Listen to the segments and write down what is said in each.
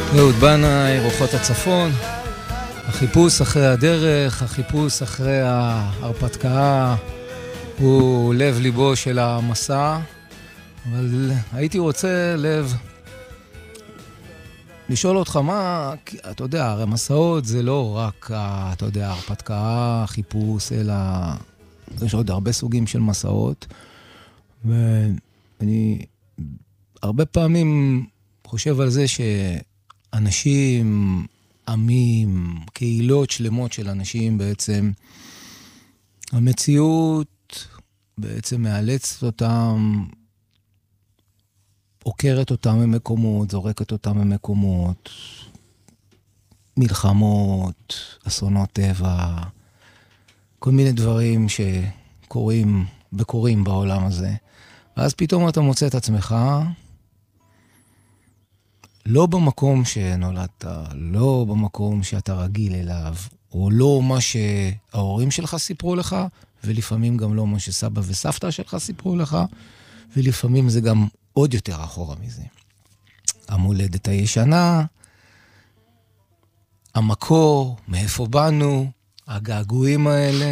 אהוד בנאי, רוחות הצפון, החיפוש אחרי הדרך, החיפוש אחרי ההרפתקה הוא לב ליבו של המסע, אבל הייתי רוצה לשאול אותך מה, אתה יודע, הרי מסעות זה לא רק, אתה יודע, הרפתקה, חיפוש, אלא יש עוד הרבה סוגים של מסעות, ואני הרבה פעמים חושב על זה שאנשים, עמים, קהילות שלמות של אנשים בעצם, המציאות בעצם מאלצת אותם, עוקרת אותם ממקומות, זורקת אותם ממקומות, מלחמות, אסונות טבע, כל מיני דברים שקורים וקורים בעולם הזה. ואז פתאום אתה מוצא את עצמך, לא במקום שנולדת, לא במקום שאתה רגיל אליו, או לא מה שההורים שלך סיפרו לך, ולפעמים גם לא מה שסבא וסבתא שלך סיפרו לך, ולפעמים זה גם עוד יותר אחורה מזה. המולדת הישנה, המקור, מאיפה באנו, הגעגועים האלה,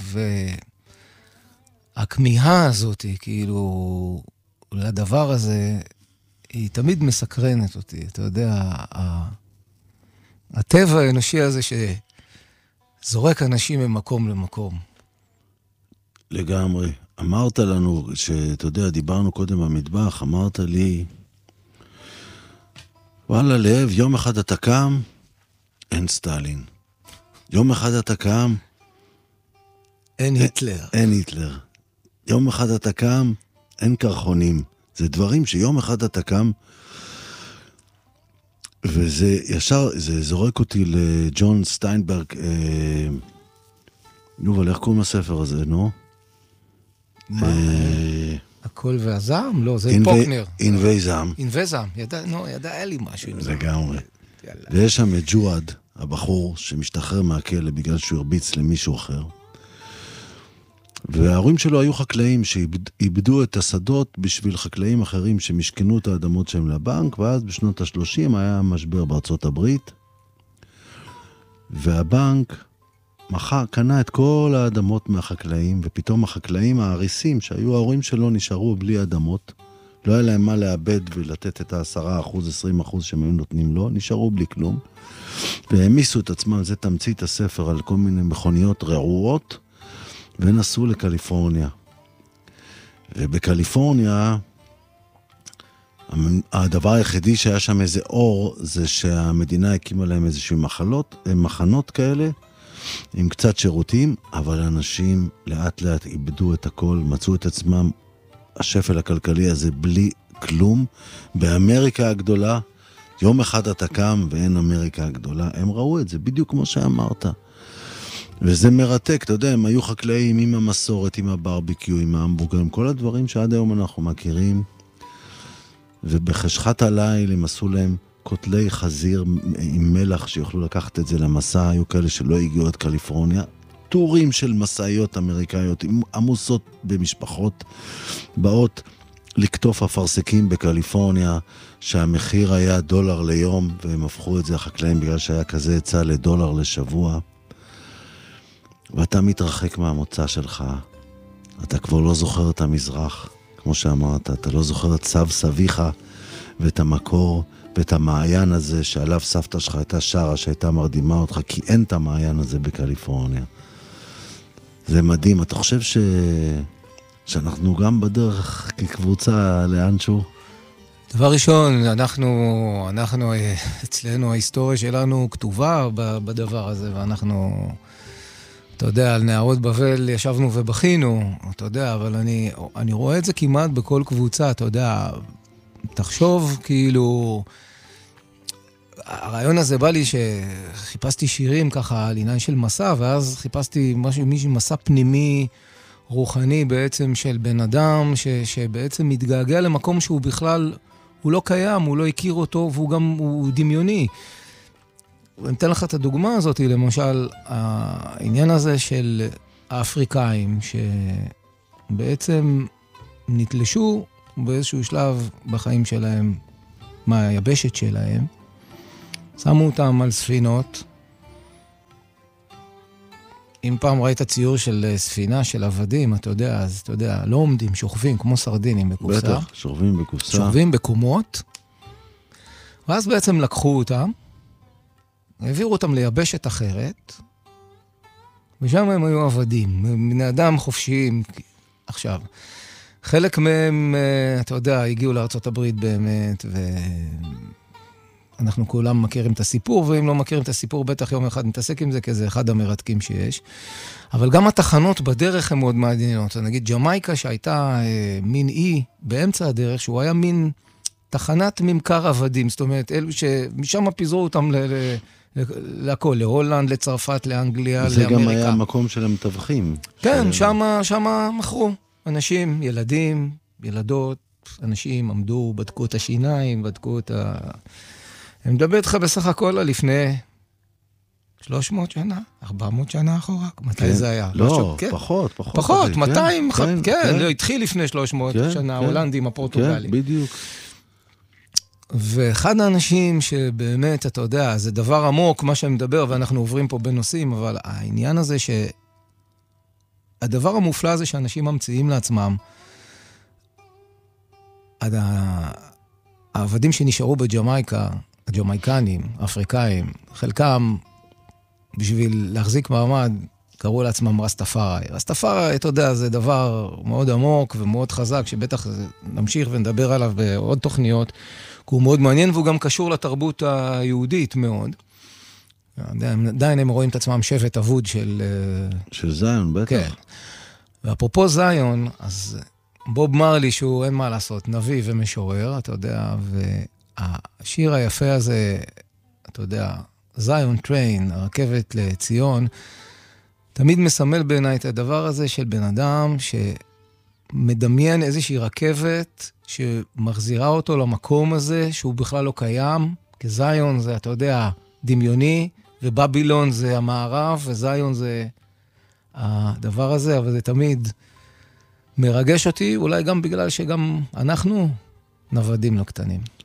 והכמיהה הזאת, כאילו, לדבר הזה, היא תמיד מסקרנת אותי. אתה יודע, הטבע האנושי הזה שזורק אנשים ממקום למקום. לגמרי. אמרת לנו, שאתה יודע, דיברנו קודם במטבח, אמרת לי, וואלה, לב, יום אחד אתה קם, אין סטלין. יום אחד אתה קם, אין היטלר. אין היטלר. יום אחד אתה קם, אין קרחונים. זה דברים שיום אחד אתה קם, וזה ישר, זה זורק אותי לג'ון סטיינברג, יובל, איך קוראים הספר הזה, נו? מה? הכל והזעם? לא, זה פוקנר. ענבי זעם. ענבי זעם, ידע, היה לי משהו עם זה. לגמרי. ויש שם את ג'ואד, הבחור שמשתחרר מהכלא בגלל שהוא הרביץ למישהו אחר. וההורים שלו היו חקלאים שאיבדו את השדות בשביל חקלאים אחרים שמשכנו את האדמות שהם לבנק, ואז בשנות ה-30 היה משבר בארצות הברית, והבנק קנה את כל האדמות מהחקלאים, ופתאום החקלאים העריסים שהיו ההורים שלו נשארו בלי אדמות, לא היה להם מה לאבד ולתת את ה10%, 20% שהם היו נותנים לו, נשארו בלי כלום, והמיסו את עצמם, זה תמצית הספר, על כל מיני מכוניות רעועות, ונסעו לקליפורניה. ובקליפורניה, הדבר היחידי שהיה שם איזה אור, זה שהמדינה הקימה להם איזושהי מחנות כאלה, עם קצת שירותים, אבל אנשים לאט לאט איבדו את הכל, מצאו את עצמם, השפל הכלכלי הזה בלי כלום. באמריקה הגדולה, יום אחד אתה קם ואין אמריקה הגדולה, הם ראו את זה בדיוק כמו שאמרת. וזה מרתק, אתה יודע, הם היו חקלאים עם המסורת, עם הברביקיו, עם ההמבורגר, עם כל הדברים שעד היום אנחנו מכירים. ובחשכת הליל הם עשו להם קוטלי חזיר עם מלח שיוכלו לקחת את זה למסע, היו כאלה שלא הגיעו את קליפורניה. טורים של מסעיות אמריקאיות, עמוסות במשפחות, באות לקטוף אפרסקים בקליפורניה, שהמחיר היה $1 ליום, והם הפכו את זה החקלאים בגלל שהיה כזה היצע $1 לשבוע. ואתה מתרחק מהמוצא שלך, אתה כבר לא זוכר את המזרח, כמו שאמרת, אתה לא זוכר את סב סביך, ואת המקור, ואת המעיין הזה שעליו סבתא שלך הייתה שרה, שהייתה מרדימה אותך, כי אין את המעיין הזה בקליפורניה. זה מדהים, אתה חושב שאנחנו גם בדרך כקבוצה לאנשהו? דבר ראשון, אנחנו אצלנו, ההיסטוריה שלנו כתובה בדבר הזה, ואנחנו, אתה יודע, על נערות בבל ישבנו ובכינו, אתה יודע, אבל אני רואה את זה כמעט בכל קבוצה, אתה יודע, תחשוב, כאילו, הרעיון הזה בא לי שחיפשתי שירים ככה על עניין של מסע, ואז חיפשתי מישהו מסע פנימי, רוחני בעצם של בן אדם, שבעצם מתגעגע למקום שהוא בכלל, הוא לא קיים, הוא לא הכיר אותו, והוא גם, הוא דמיוני. אני אתן לך את הדוגמה הזאת, למשל, העניין הזה של האפריקאים, שבעצם נתלשו באיזשהו שלב בחיים שלהם, מהיבשת שלהם, שמו אותם על ספינות. אם פעם ראית ציור של ספינה, של עבדים, אתה יודע, אז אתה יודע, לא עומדים, שוכבים כמו סרדינים בקופסה. בטח, שוכבים בקופסה. שוכבים בקומות. ואז בעצם לקחו אותם, העבירו אותם ליבשת אחרת, ושם הם היו עבדים, בני אדם חופשיים. עכשיו, חלק מהם, אתה יודע, הגיעו לארצות הברית באמת, ואנחנו כולם מכירים את הסיפור, ואם לא מכירים את הסיפור, בטח יום אחד נתעסק עם זה, כי זה אחד המרתקים שיש. אבל גם התחנות בדרך הן מאוד מעניינות. נגיד, ג'מייקה שהייתה מין אי באמצע הדרך, שהוא היה מין תחנת ממכר עבדים, זאת אומרת, אלו שמשם פיזרו אותם לכל, להולנד, לצרפת, לאנגליה, זה לאמריקה. גם היה המקום של המתווכים. כן, שמה מכרו. אנשים, ילדים, ילדות, אנשים עמדו, בדקו את השיניים, בדקו את ה... אני מדבר איתך בסך הכל לפני 300 שנה, 400 שנה אחורה, מתי זה היה? לא, פחות. פחות, 200, כן, התחיל לפני 300 שנה, ההולנדים, הפורטוגלים. כן, בדיוק. ואחד האנשים שבאמת, אתה יודע, זה דבר עמוק, מה שאני מדבר, ואנחנו עוברים פה בנושאים, אבל העניין הזה הדבר המופלא הזה שאנשים ממציאים לעצמם, העבדים שנשארו בג'מייקה, הג'מייקנים, האפריקאים, חלקם בשביל להחזיק מעמד, קראו לעצמם רסטפארי. רסטפארי, אתה יודע, זה דבר מאוד עמוק ומאוד חזק, שבטח נמשיך ונדבר עליו בעוד תוכניות, כי הוא מאוד מעניין והוא גם קשור לתרבות היהודית מאוד. עדיין הם רואים את עצמם שבט אבוד של זיון, בטח. כן. ואפרופו זיון, אז בוב מרלי, שהוא אין מה לעשות, נביא ומשורר, אתה יודע, והשיר היפה הזה, אתה יודע, זיון טריין, הרכבת לציון, תמיד מסמל בעיניי את הדבר הזה של בן אדם שמדמיין איזושהי רכבת שמחזירה אותו למקום הזה, שהוא בכלל לא קיים, כי זיון זה, אתה יודע, דמיוני, ובבילון זה המערב, וזיון זה הדבר הזה, אבל זה תמיד מרגש אותי, אולי גם בגלל שגם אנחנו נוודים לא קטנים.